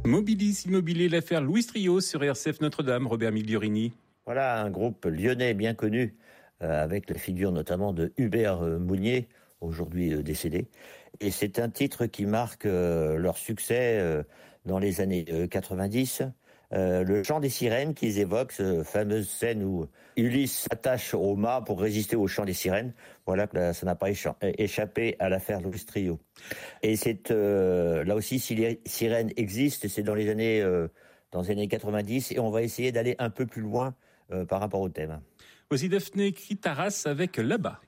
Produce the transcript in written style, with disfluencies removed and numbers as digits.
Mobilis Immobilier, l'affaire Louis Trio sur RCF Notre-Dame, Robert Migliorini. Voilà un groupe lyonnais bien connu, avec la figure notamment de Hubert Mounier, aujourd'hui décédé. Et c'est un titre qui marque leur succès dans les années 90. Le chant des sirènes qu'ils évoquent, cette fameuse scène où Ulysse s'attache au mât pour résister au chant des sirènes. Voilà que ça n'a pas échappé à l'affaire Louis Trio. Et c'est là aussi, si les sirènes existent, c'est dans les années 90, et on va essayer d'aller un peu plus loin par rapport au thème. Voici Daphné Kritaras avec Là-bas.